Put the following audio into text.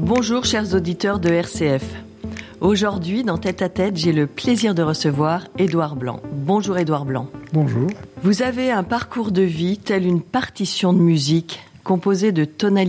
Bonjour chers auditeurs de RCF. Aujourd'hui, dans Tête à Tête, j'ai le plaisir de recevoir Édouard Blanc. Bonjour Édouard Blanc. Bonjour. Vous avez un parcours de vie tel une partition de musique composée de tonalités